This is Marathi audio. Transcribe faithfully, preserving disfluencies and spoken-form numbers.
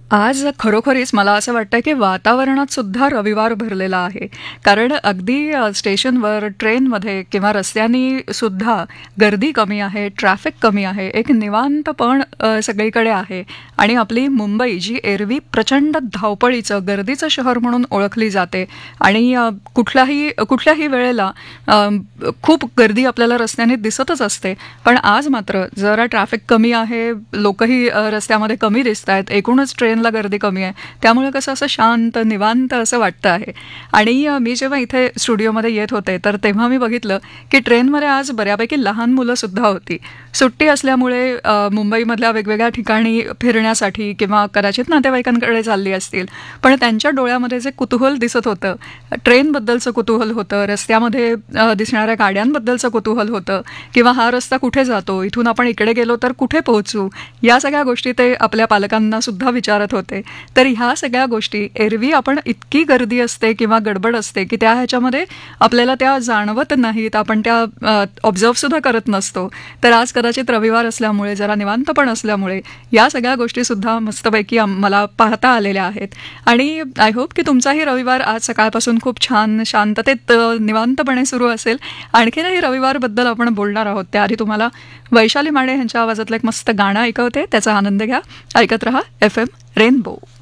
आज खरोखरीच मला असं वाटतं की वातावरणात सुद्धा रविवार भरलेला आहे. कारण अगदी अ, स्टेशनवर, ट्रेनमध्ये किंवा रस्त्यांनी सुद्धा गर्दी कमी आहे, ट्रॅफिक कमी आहे, एक निवांतपण अ, सगळीकडे आहे. आणि आपली मुंबई जी एरवी प्रचंड धावपळीचं, गर्दीचं शहर म्हणून ओळखली जाते आणि अ, कुठल्याही कुठल्याही वेळेला अ, खूप गर्दी आपल्याला रस्त्याने दिसतच असते. पण आज मात्र जरा ट्रॅफिक कमी आहे, लोकही अ, रस्त्यामध्ये कमी दिसत आहेत, एकूणच ट्रेनला गर्दी कमी आहे. त्यामुळे कसं असं शांत, निवांत असं वाटतं आहे. आणि अ, मी जेव्हा इथे स्टुडिओमध्ये येत होते, तर तेव्हा मी बघितलं की ट्रेनमध्ये आज बऱ्यापैकी लहान मुलं सुद्धा होती. सुट्टी असल्यामुळे अ, मुंबईमधल्या वेगवेगळ्या ठिकाणी फिरण्यासाठी किंवा कदाचित नातेवाईकांकडे चालली असतील. पण त्यांच्या डोळ्यामध्ये जे कुतूहल दिसत होतं, ट्रेनबद्दलचं कुतूहल होतं, रस्त्यामध्ये अ, दिसणाऱ्या गाड्यांबद्दलचं कुतूहल होतं किंवा हा रस्ता कुठे जातो, इथून आपण इकडे गेलो तर कुठे पोहोचू, या सगळ्या गोष्टी ते आपल्या पालकांना सुद्धा विचारत होते. तर ह्या सगळ्या गोष्टी एरवी आपण इतकी गर्दी असते किंवा गडबड असते की त्या ह्याच्यामध्ये आपल्याला त्या जाणवत नाहीत, आपण त्या ऑब्झर्व सुद्धा करत नसतो. तर आज कदाचित रविवार असल्यामुळे, जरा निवांतपण असल्यामुळे या सगळ्या गोष्टी सुद्धा मस्तपैकी आम- मला पाहता आलेल्या आहेत. आणि आय होप की तुमचाही रविवार आज सकाळपासून खूप छान शांततेत अ, निवांतपणे सुरू असेल. आणखीनही रविवारबद्दल आपण बोलणार आहोत. त्याआधी तुम्हाला वैशाली माने यांच्या आवाजातलं एक मस्त गाणं ऐकवते, त्याचा आनंद घ्या. ऐकत रहा एफ एम रेनबो.